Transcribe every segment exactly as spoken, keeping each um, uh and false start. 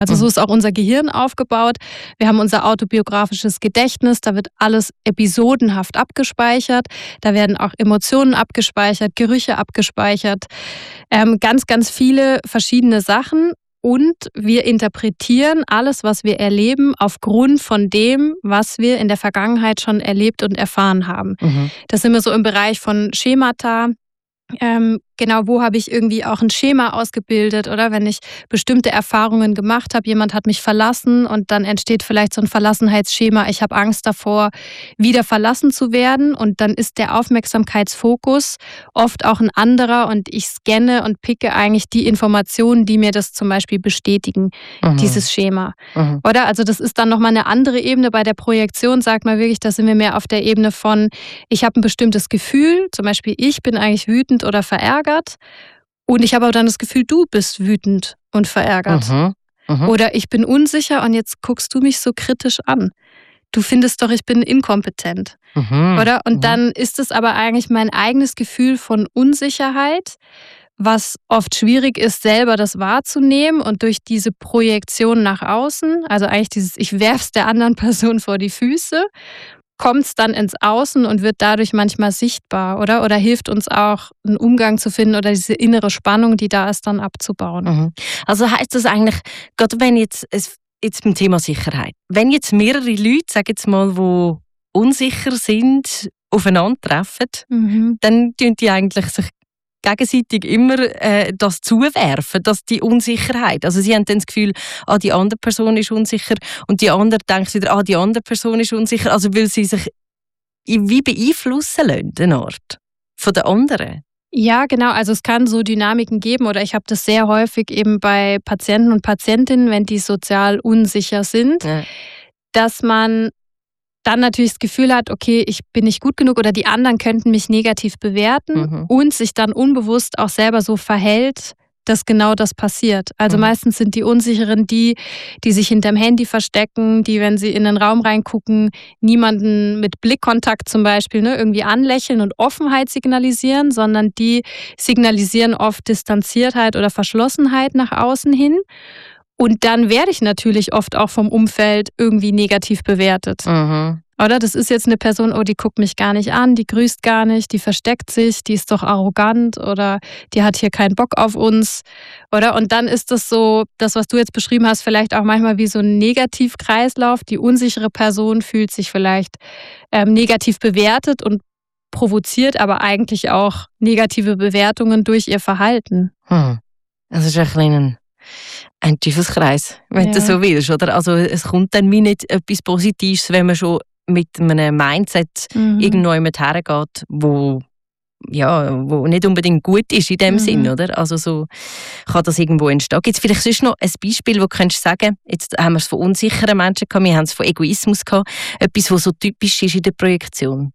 Also so ist auch unser Gehirn aufgebaut. Wir haben unser autobiografisches Gedächtnis, da wird alles episodenhaft abgespeichert. Da werden auch Emotionen abgespeichert, Gerüche abgespeichert, ähm, ganz, ganz viele verschiedene Sachen. Und wir interpretieren alles, was wir erleben, aufgrund von dem, was wir in der Vergangenheit schon erlebt und erfahren haben. Mhm. Das sind wir so im Bereich von Schemata. Ähm, genau, wo habe ich irgendwie auch ein Schema ausgebildet oder wenn ich bestimmte Erfahrungen gemacht habe, jemand hat mich verlassen und dann entsteht vielleicht so ein Verlassenheitsschema, ich habe Angst davor, wieder verlassen zu werden und dann ist der Aufmerksamkeitsfokus oft auch ein anderer und ich scanne und picke eigentlich die Informationen, die mir das zum Beispiel bestätigen, mhm. dieses Schema. Mhm. Oder? Also das ist dann nochmal eine andere Ebene. Bei der Projektion sagt man wirklich, da sind wir mehr auf der Ebene von, ich habe ein bestimmtes Gefühl, zum Beispiel ich bin eigentlich wütend oder verärgert und ich habe aber dann das Gefühl, du bist wütend und verärgert. Mhm, mh. Oder ich bin unsicher und jetzt guckst du mich so kritisch an. Du findest doch, ich bin inkompetent. Mhm, oder? Und mhm. dann ist es aber eigentlich mein eigenes Gefühl von Unsicherheit, was oft schwierig ist, selber das wahrzunehmen und durch diese Projektion nach außen, also eigentlich dieses, ich werf's der anderen Person vor die Füße, kommt es dann ins Außen und wird dadurch manchmal sichtbar, oder? Oder hilft uns auch, einen Umgang zu finden oder diese innere Spannung, die da ist, dann abzubauen. Mhm. Also heisst das eigentlich, gerade wenn jetzt, jetzt beim Thema Sicherheit, wenn jetzt mehrere Leute, sagen jetzt mal, die unsicher sind, aufeinandertreffen, mhm. dann tun die eigentlich sich gegenseitig immer äh, das zuwerfen, dass die Unsicherheit. Also sie haben dann das Gefühl, ah, die andere Person ist unsicher und die andere denkt wieder, ah, die andere Person ist unsicher. Also weil sie sich wie beeinflussen lassen, eine Art, von der anderen. Ja, genau. Also es kann so Dynamiken geben oder ich habe das sehr häufig eben bei Patienten und Patientinnen, wenn die sozial unsicher sind, ja. dass man dann natürlich das Gefühl hat, okay, ich bin nicht gut genug oder die anderen könnten mich negativ bewerten mhm. und sich dann unbewusst auch selber so verhält, dass genau das passiert. Also mhm. meistens sind die Unsicheren die, die sich hinterm Handy verstecken, die, wenn sie in den Raum reingucken, niemanden mit Blickkontakt zum Beispiel ne, irgendwie anlächeln und Offenheit signalisieren, sondern die signalisieren oft Distanziertheit oder Verschlossenheit nach außen hin. Und dann werde ich natürlich oft auch vom Umfeld irgendwie negativ bewertet. Mhm. Oder das ist jetzt eine Person, oh, die guckt mich gar nicht an, die grüßt gar nicht, die versteckt sich, die ist doch arrogant oder die hat hier keinen Bock auf uns. Oder? Und dann ist das so, das, was du jetzt beschrieben hast, vielleicht auch manchmal wie so ein Negativkreislauf. Die unsichere Person fühlt sich vielleicht ähm, negativ bewertet und provoziert aber eigentlich auch negative Bewertungen durch ihr Verhalten. Hm. Das ist ein kleiner ein Teufelskreis, wenn ja. du so willst, oder? Also es kommt dann wie nicht etwas Positives, wenn man schon mit einem Mindset mhm. irgendwo jemand hergeht, wo ja, wo nicht unbedingt gut ist in dem mhm. Sinn, oder? Also so kann das irgendwo entstehen. Gibt es vielleicht sonst noch ein Beispiel, wo du könntest sagen, jetzt haben wir es von unsicheren Menschen gehabt, wir haben es von Egoismus gehabt, etwas, was so typisch ist in der Projektion?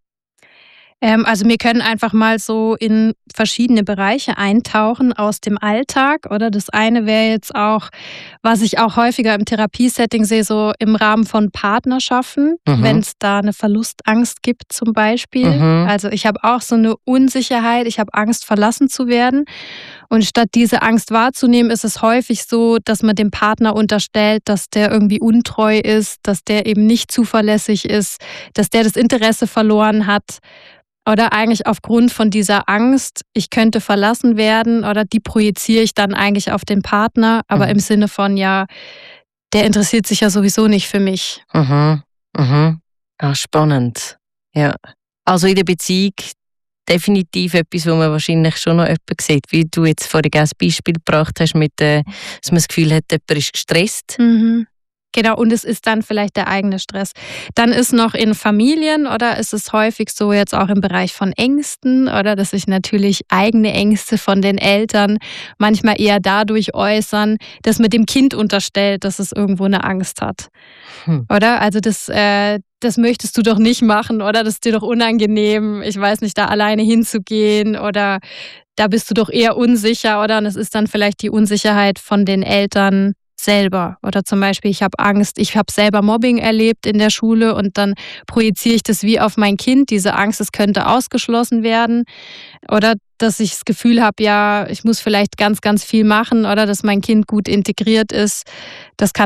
Ähm, also wir können einfach mal so in verschiedene Bereiche eintauchen aus dem Alltag, oder? Das eine wäre jetzt auch, was ich auch häufiger im Therapiesetting sehe, so im Rahmen von Partnerschaften, mhm. wenn es da eine Verlustangst gibt zum Beispiel. Mhm. Also ich habe auch so eine Unsicherheit, ich habe Angst, verlassen zu werden. Und statt diese Angst wahrzunehmen, ist es häufig so, dass man dem Partner unterstellt, dass der irgendwie untreu ist, dass der eben nicht zuverlässig ist, dass der das Interesse verloren hat. Oder eigentlich aufgrund von dieser Angst, ich könnte verlassen werden, oder die projiziere ich dann eigentlich auf den Partner, aber mhm. im Sinne von, ja, der interessiert sich ja sowieso nicht für mich. Mhm. Mhm. Ah, spannend. Ja. Also in der Beziehung definitiv etwas, wo man wahrscheinlich schon noch jemanden sieht, wie du jetzt vorhin ein Beispiel gebracht hast, mit, äh, dass man das Gefühl hat, jemand ist gestresst. Mhm. Genau, und es ist dann vielleicht der eigene Stress. Dann ist noch in Familien oder ist es häufig so jetzt auch im Bereich von Ängsten oder dass sich natürlich eigene Ängste von den Eltern manchmal eher dadurch äußern, dass man dem Kind unterstellt, dass es irgendwo eine Angst hat. Hm. Oder? Also das, äh, das möchtest du doch nicht machen oder das ist dir doch unangenehm, ich weiß nicht, da alleine hinzugehen oder da bist du doch eher unsicher oder und es ist dann vielleicht die Unsicherheit von den Eltern selber. Oder zum Beispiel, ich habe Angst, ich habe selber Mobbing erlebt in der Schule und dann projiziere ich das wie auf mein Kind, diese Angst, es könnte ausgeschlossen werden. Oder dass ich das Gefühl habe, ja, ich muss vielleicht ganz, ganz viel machen oder dass mein Kind gut integriert ist. Das kann